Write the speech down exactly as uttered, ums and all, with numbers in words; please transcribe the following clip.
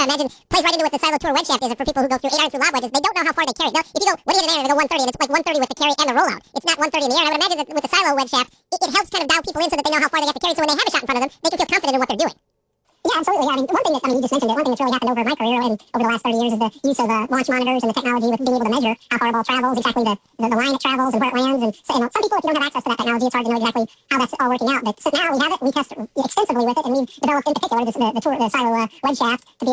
imagine plays right into what the silo tour wedge shaft is for people who go through eight iron through lob wedges. They don't know how far they carry. They'll, if you go, what do you hit in the air? They go one thirty, and it's like one thirty with the carry and the rollout. It's not one thirty in the air. And I would imagine that with the silo wedge shaft, it, it helps kind of dial people in so that they know how far they have to carry. So when they have a shot in front of them, they can feel confident in what they're doing. Yeah, absolutely. Yeah, I mean, one thing that, I mean, you just mentioned it, one thing that's really happened over my career and over the last thirty years is the use of uh, launch monitors and the technology with being able to measure how far a ball travels, exactly the, the, the line it travels and where it lands. And so, you know, some people, if you don't have access to that technology, it's hard to know exactly how that's all working out. But so now we have it, we test extensively with it, and we've developed in particular this, the, the, tour, the silo uh, wedge shaft to be